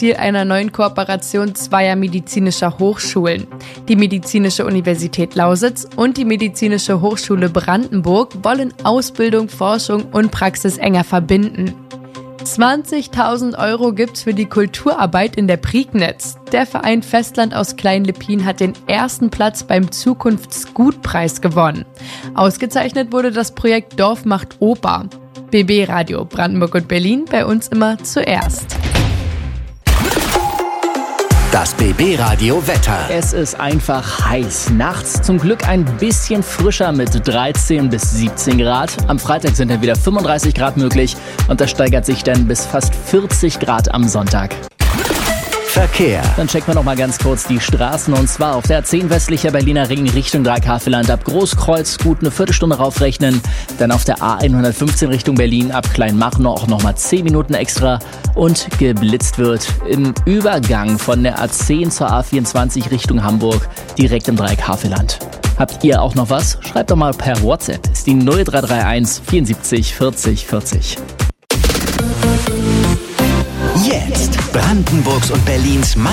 Ziel einer neuen Kooperation zweier medizinischer Hochschulen. Die Medizinische Universität Lausitz und die Medizinische Hochschule Brandenburg wollen Ausbildung, Forschung und Praxis enger verbinden. 20.000 € gibt's für die Kulturarbeit in der Prignitz. Der Verein Festland aus Klein-Lippin hat den ersten Platz beim Zukunftsgutpreis gewonnen. Ausgezeichnet wurde das Projekt Dorf macht Oper. BB Radio Brandenburg und Berlin, bei uns immer zuerst. Das BB Radio Wetter. Es ist einfach heiß. Nachts zum Glück ein bisschen frischer mit 13 bis 17 Grad. Am Freitag sind dann wieder 35 Grad möglich und das steigert sich dann bis fast 40 Grad am Sonntag. Verkehr. Dann checken wir noch mal ganz kurz die Straßen, und zwar auf der A10 westlicher Berliner Ring Richtung Dreihaveland ab Großkreuz gut eine Viertelstunde raufrechnen. Dann auf der A115 Richtung Berlin ab Kleinmachnow auch noch mal 10 Minuten extra. Und geblitzt wird im Übergang von der A10 zur A24 Richtung Hamburg direkt im Dreihaveland. Habt ihr auch noch was? Schreibt doch mal per WhatsApp. Ist die 0331 74 40 40. Jetzt Brandenburgs und Berlins